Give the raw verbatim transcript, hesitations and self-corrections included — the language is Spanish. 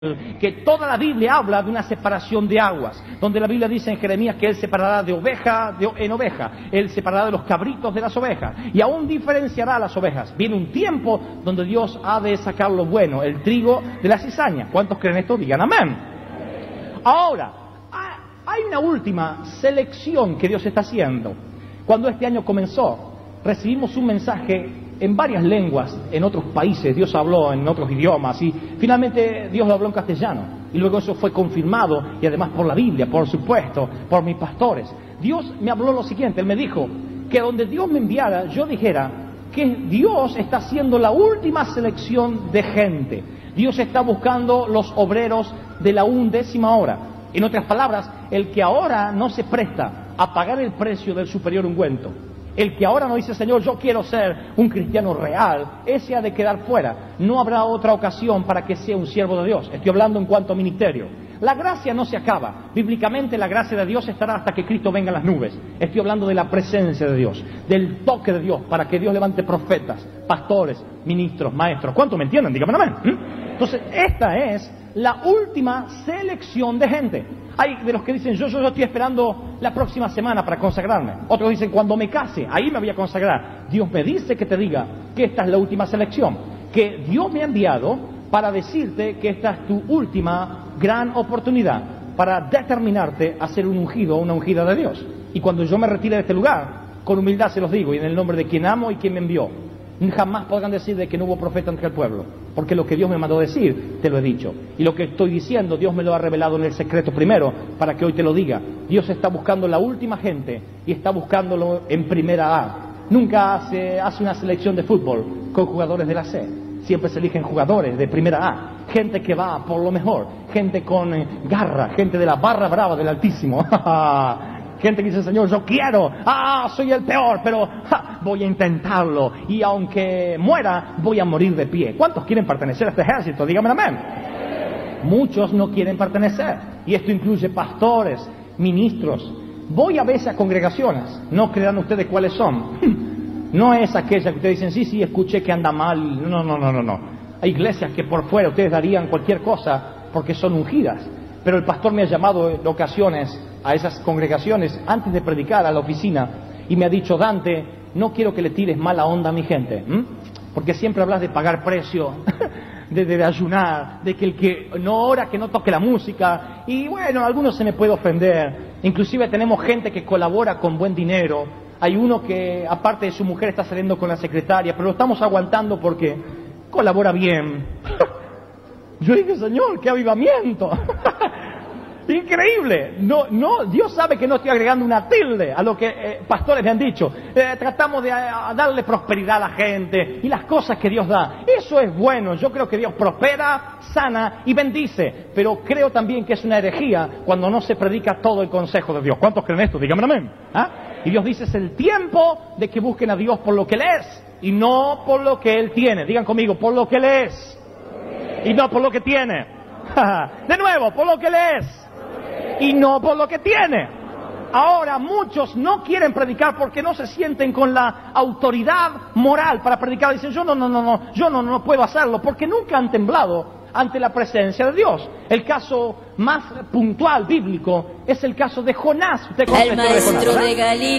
que toda la Biblia habla de una separación de aguas, donde la Biblia dice en Jeremías que Él separará de oveja de, en oveja, Él separará de los cabritos de las ovejas, y aún diferenciará a las ovejas. Viene un tiempo donde Dios ha de sacar lo bueno, el trigo de la cizaña. ¿Cuántos creen esto? Digan amén. Ahora, hay una última selección que Dios está haciendo. Cuando este año comenzó, recibimos un mensaje en varias lenguas, en otros países, Dios habló en otros idiomas y finalmente Dios lo habló en castellano. Y luego eso fue confirmado y además por la Biblia, por supuesto, por mis pastores. Dios me habló lo siguiente, Él me dijo que donde Dios me enviara, yo dijera que Dios está haciendo la última selección de gente. Dios está buscando los obreros de la undécima hora. En otras palabras, el que ahora no se presta a pagar el precio del superior ungüento, el que ahora no dice, Señor, yo quiero ser un cristiano real, ese ha de quedar fuera. No habrá otra ocasión para que sea un siervo de Dios. Estoy hablando en cuanto a ministerio. La gracia no se acaba. Bíblicamente la gracia de Dios estará hasta que Cristo venga en las nubes. Estoy hablando de la presencia de Dios, del toque de Dios, para que Dios levante profetas, pastores, ministros, maestros. ¿Cuántos me entienden? Dígame amén. ¿Mm? Entonces, esta es la última selección de gente. Hay de los que dicen, yo, yo, yo estoy esperando la próxima semana para consagrarme. Otros dicen, cuando me case, ahí me voy a consagrar. Dios me dice que te diga que esta es la última selección, que Dios me ha enviado para decirte que esta es tu última gran oportunidad para determinarte a ser un ungido o una ungida de Dios. Y cuando yo me retire de este lugar, con humildad se los digo, y en el nombre de quien amo y quien me envió, jamás podrán decir de que no hubo profeta entre el pueblo, porque lo que Dios me mandó decir, te lo he dicho. Y lo que estoy diciendo, Dios me lo ha revelado en el secreto primero, para que hoy te lo diga. Dios está buscando la última gente, y está buscándolo en primera A. Nunca hace, hace una selección de fútbol con jugadores de la C. Siempre se eligen jugadores de primera A. Gente que va por lo mejor, gente con eh, garra, gente de la barra brava del Altísimo. Gente que dice, Señor, yo quiero, ah, soy el peor, pero ja, voy a intentarlo. Y aunque muera, voy a morir de pie. ¿Cuántos quieren pertenecer a este ejército? Dígame amén. Muchos no quieren pertenecer. Y esto incluye pastores, ministros. Voy a veces a congregaciones. No crean ustedes cuáles son. No es aquella que ustedes dicen, sí, sí, escuché que anda mal. No, no, no, no, no. Hay iglesias que por fuera ustedes darían cualquier cosa porque son ungidas. Pero el pastor me ha llamado en ocasiones a esas congregaciones antes de predicar a la oficina y me ha dicho, Dante, no quiero que le tires mala onda a mi gente, ¿m? Porque siempre hablas de pagar precio, de, de, de ayunar, de que el que no ora, que no toque la música, y bueno, a algunos se me puede ofender. Inclusive tenemos gente que colabora con buen dinero. Hay uno que aparte de su mujer está saliendo con la secretaria, pero lo estamos aguantando porque colabora bien. Yo dije, Señor, qué avivamiento. Increíble. No, no, Dios sabe que no estoy agregando una tilde a lo que eh, pastores me han dicho. Eh, tratamos de a, a darle prosperidad a la gente y las cosas que Dios da. Eso es bueno. Yo creo que Dios prospera, sana y bendice. Pero creo también que es una herejía cuando no se predica todo el consejo de Dios. ¿Cuántos creen esto? Díganme amén. ¿Ah? Y Dios dice, es el tiempo de que busquen a Dios por lo que Él es y no por lo que Él tiene. Digan conmigo, por lo que Él es. Y no por lo que tiene. De nuevo, por lo que Él es. Y no por lo que tiene. Ahora, muchos no quieren predicar porque no se sienten con la autoridad moral para predicar. Dicen, yo no, no, no, no, yo no, no puedo hacerlo, porque nunca han temblado ante la presencia de Dios. El caso más puntual bíblico es el caso de Jonás. Usted conoce el la historia de maestro Jonás, de Galilea.